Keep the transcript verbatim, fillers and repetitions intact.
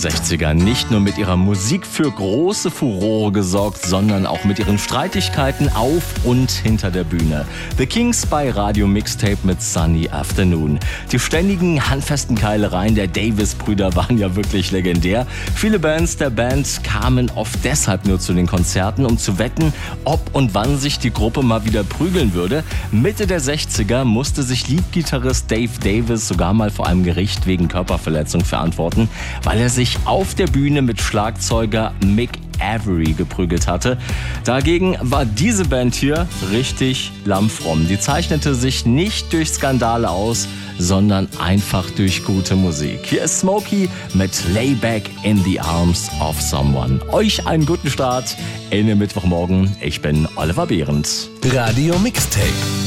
sechziger nicht nur mit ihrer Musik für große Furore gesorgt, sondern auch mit ihren Streitigkeiten auf und hinter der Bühne. The Kings bei Radio Mixtape mit Sunny Afternoon. Die ständigen, handfesten Keilereien der Davis-Brüder waren ja wirklich legendär. Viele Bands der Band kamen oft deshalb nur zu den Konzerten, um zu wetten, ob und wann sich die Gruppe mal wieder prügeln würde. Mitte der sechziger musste sich Leadgitarrist Dave Davis sogar mal vor einem Gericht wegen Körperverletzung verantworten, weil er sich auf der Bühne mit Schlagzeuger Mick Avery geprügelt hatte. Dagegen war diese Band hier richtig lammfromm. Die zeichnete sich nicht durch Skandale aus, sondern einfach durch gute Musik. Hier ist Smokey mit Layback in the Arms of Someone. Euch einen guten Start in den Mittwochmorgen. Ich bin Oliver Behrendt. Radio Mixtape.